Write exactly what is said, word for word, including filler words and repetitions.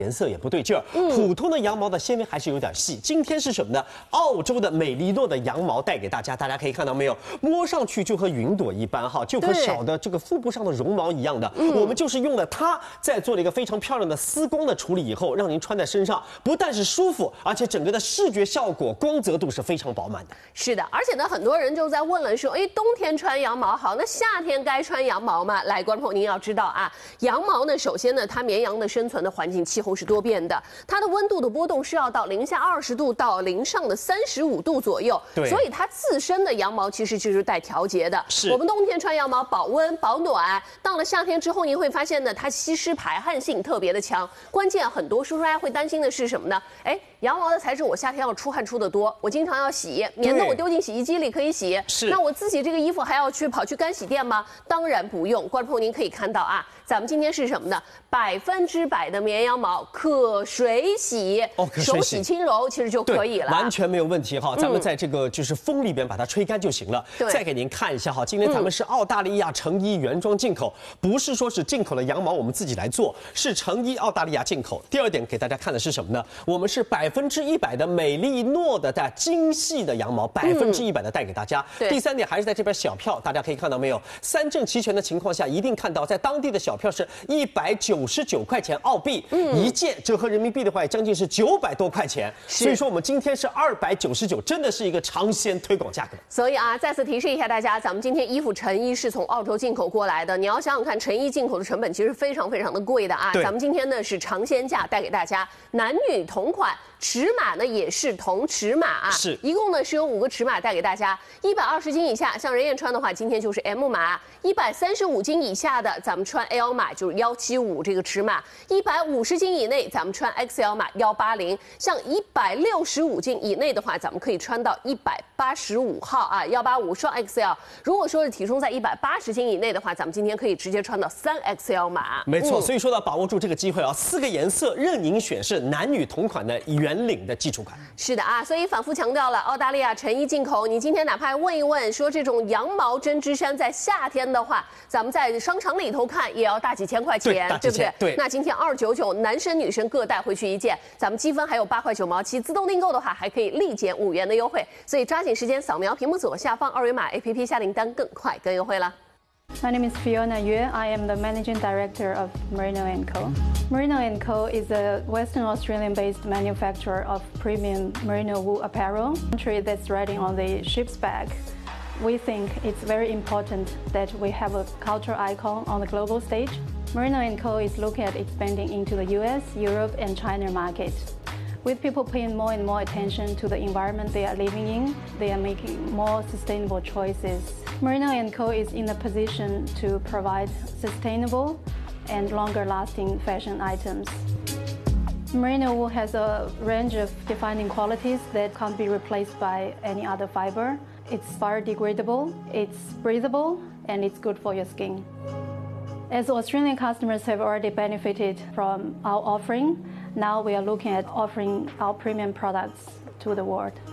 颜色也不对劲儿，普通的羊毛的纤维还是有点细。今天是什么呢？澳洲的美利诺的羊毛带给大家，大家可以看到没有？摸上去就和云朵一般哈，就和小的这个腹部上的绒毛一样的。我们就是用了它，在做了一个非常漂亮的丝工的处理以后，让您穿在身上不但是舒服，而且整个的视觉效果、光泽度是非常饱满的。 是的，而且呢，很多人就在问了说，哎，冬天穿羊毛好，那夏天该穿羊毛吗？来，观众朋友您要知道啊，羊毛呢，首先呢，它绵羊的生存的环境气候是多变的，它的温度的波动是要到零下二十度到零上的三十五度左右， 对， 所以它自身的羊毛其实就是带调节的。 是， 我们冬天穿羊毛保温保暖，到了夏天之后，您会发现呢，它吸湿排汗性特别的强。关键很多叔叔阿姨会担心的是什么呢？哎，羊毛的材质我夏天要出汗出得多，我经常要洗，免得我丢进洗衣机里可以洗。 是， 那我自己这个衣服还要去跑去干洗店吗？当然不用。观众朋友您可以看到啊，咱们今天是什么呢？百分之百的绵羊毛可水洗， 哦，可水洗手洗轻柔其实就可以了， 完全没有问题哈。咱们在这个就是风里边把它吹干就行了。 对， 再给您看一下哈，今天咱们是澳大利亚成衣原装进口，不是说是进口的羊毛我们自己来做，是成衣澳大利亚进口。第二点给大家看的是什么呢？我们是百分之一百的美利诺的带精细的羊毛，百分之一百的带给大家。第三点还是在这边小票，大家可以看到没有？三证齐全的情况下，一定看到在当地的小票是一百九十九块钱澳币，嗯，一件折合人民币的话，将近是九百多块钱。所以说我们今天是二百九十九，真的是一个尝鲜推广价格。 所以啊，再次提示一下大家，咱们今天衣服成衣是从澳洲进口过来的，你要想想看，成衣进口的成本其实非常非常的贵的啊。咱们今天呢是尝鲜价带给大家，男女同款。尺码呢也是同尺码啊， 是一共呢是有五个尺码带给大家。一百二十斤以下，像任燕穿的话，今天就是 M 码；一百三十五斤以下的，咱们穿 L 码，就是幺七五这个尺码；一百五十斤以内，咱们穿 X L 码幺八零；像一百六十五斤以内的话，咱们可以穿到一百八十五号啊，幺八五双 X L。如果说是体重在一百八十斤以内的话，咱们今天可以直接穿到三 X L 码。 没错，嗯、所以说呢，把握住这个机会啊，四个颜色任您选，是男女同款的原。圆领的基础款。 是的啊，所以反复强调了，澳大利亚成衣进口。你今天哪怕问一问，说这种羊毛针织衫在夏天的话，咱们在商场里头看也要大几千块钱， 对, 对不对？ 对。 那今天二九九，男生女生各带回去一件，咱们积分还有八块九毛七，自动订购的话还可以立减五元的优惠。所以抓紧时间扫描屏幕左下方二维码 A P P 下订单，更快更优惠了。 My name is Fiona Yue. I am the Managing Director of Merino and Co. Merino and Co. is a Western Australian-based manufacturer of premium merino wool apparel. Country that's riding on the ship's back. We think it's very important that we have a cultural icon on the global stage. Merino and Co. is looking at expanding into the U S, Europe, and China markets. With people paying more and more attention to the environment they are living in, they are making more sustainable choices. Merino and Co. is in a position to provide sustainable and longer-lasting fashion items. Merino wool has a range of defining qualities that can't be replaced by any other fiber. It's biodegradable, it's breathable, and it's good for your skin. As Australian customers have already benefited from our offering, now we are looking at offering our premium products to the world.